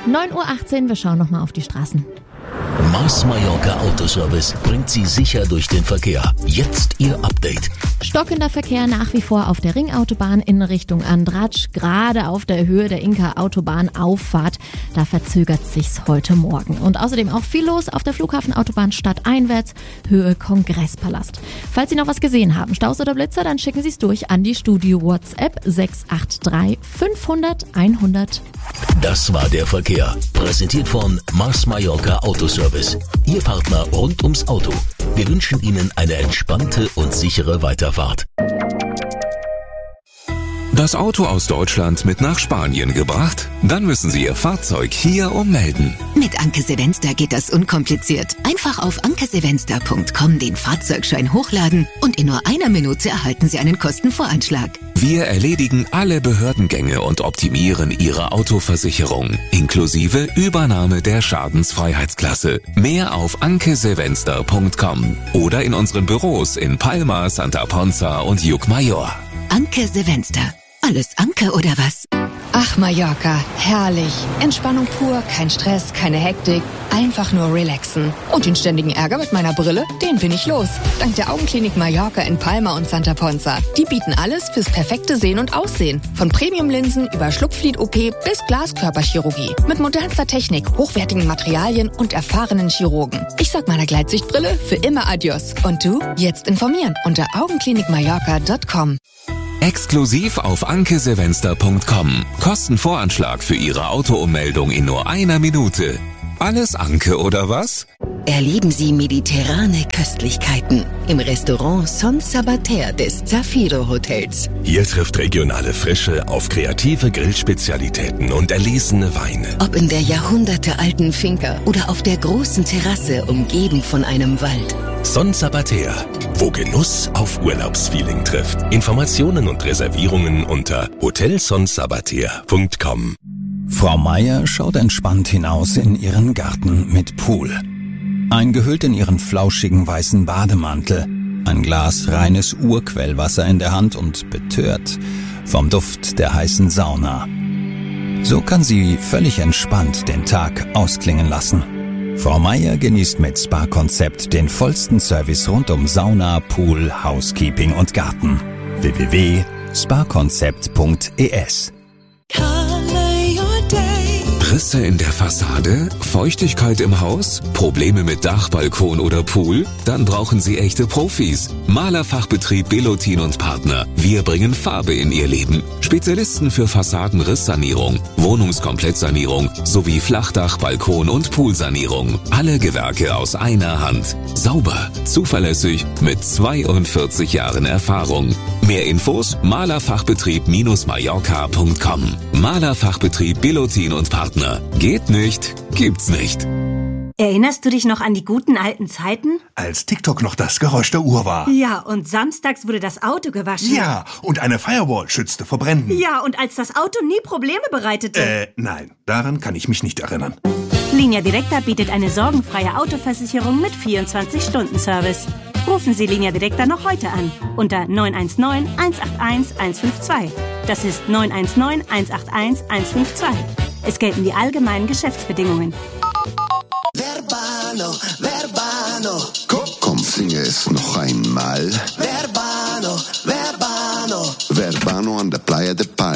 9:18 Uhr, wir schauen nochmal auf die Straßen. Mars Mallorca Autoservice bringt Sie sicher durch den Verkehr. Jetzt Ihr Update. Stockender Verkehr nach wie vor auf der Ringautobahn in Richtung Andratsch, gerade auf der Höhe der Inka-Autobahn-Auffahrt. Da verzögert sich's heute Morgen. Und außerdem auch viel los auf der Flughafenautobahn stadteinwärts, Höhe Kongresspalast. Falls Sie noch was gesehen haben, Staus oder Blitzer, dann schicken Sie es durch an die Studio-WhatsApp 683 500 100. Das war der Verkehr. Präsentiert von Mars Mallorca Autoservice. Ihr Partner rund ums Auto. Wir wünschen Ihnen eine entspannte und sichere Weiterfahrt. Das Auto aus Deutschland mit nach Spanien gebracht? Dann müssen Sie Ihr Fahrzeug hier ummelden. Mit Anke Sevenster geht das unkompliziert. Einfach auf ankesevenster.com den Fahrzeugschein hochladen und in nur einer Minute erhalten Sie einen Kostenvoranschlag. Wir erledigen alle Behördengänge und optimieren Ihre Autoversicherung, inklusive Übernahme der Schadensfreiheitsklasse. Mehr auf ankesevenster.com oder in unseren Büros in Palma, Santa Ponza und Llucmajor. Anke Sevenster. Alles Anke oder was? Ach, Mallorca, herrlich. Entspannung pur, kein Stress, keine Hektik. Einfach nur relaxen. Und den ständigen Ärger mit meiner Brille, den bin ich los. Dank der Augenklinik Mallorca in Palma und Santa Ponza. Die bieten alles fürs perfekte Sehen und Aussehen. Von Premium-Linsen über Schlupflid-OP bis Glaskörperchirurgie. Mit modernster Technik, hochwertigen Materialien und erfahrenen Chirurgen. Ich sag meiner Gleitsichtbrille für immer Adios. Und du? Jetzt informieren unter augenklinikmallorca.com. Exklusiv auf ankesevenster.com. Kostenvoranschlag für Ihre Autoummeldung in nur einer Minute. Alles Anke oder was? Erleben Sie mediterrane Köstlichkeiten im Restaurant Son Sabater des Zafiro Hotels. Hier trifft regionale Frische auf kreative Grillspezialitäten und erlesene Weine. Ob in der jahrhundertealten Finca oder auf der großen Terrasse umgeben von einem Wald. Son Sabater, wo Genuss auf Urlaubsfeeling trifft. Informationen und Reservierungen unter hotelsonsabater.com. Frau Meier schaut entspannt hinaus in ihren Garten mit Pool. Eingehüllt in ihren flauschigen weißen Bademantel, ein Glas reines Urquellwasser in der Hand und betört vom Duft der heißen Sauna. So kann sie völlig entspannt den Tag ausklingen lassen. Frau Meier genießt mit Spa-Konzept den vollsten Service rund um Sauna, Pool, Housekeeping und Garten. www.spakonzept.es. Risse in der Fassade? Feuchtigkeit im Haus? Probleme mit Dach, Balkon oder Pool? Dann brauchen Sie echte Profis. Malerfachbetrieb Belotin und Partner. Wir bringen Farbe in Ihr Leben. Spezialisten für Fassadenrisssanierung, Wohnungskomplettsanierung sowie Flachdach, Balkon und Poolsanierung. Alle Gewerke aus einer Hand. Sauber, zuverlässig, mit 42 Jahren Erfahrung. Mehr Infos malerfachbetrieb-mallorca.com. Malerfachbetrieb Belotin und Partner. Geht nicht, gibt's nicht. Erinnerst du dich noch an die guten alten Zeiten? Als TikTok noch das Geräusch der Uhr war. Ja, und samstags wurde das Auto gewaschen. Ja, und eine Firewall schützte vor Bränden. Ja, und als das Auto nie Probleme bereitete. Nein, daran kann ich mich nicht erinnern. Linea Directa bietet eine sorgenfreie Autoversicherung mit 24-Stunden-Service. Rufen Sie Linea Directa noch heute an unter 919 181 152. Das ist 919 181 152. Es gelten die allgemeinen Geschäftsbedingungen. Verbano, Verbano. Komm, singe es noch einmal. Verbano, Verbano. Verbano an der Playa de Palma.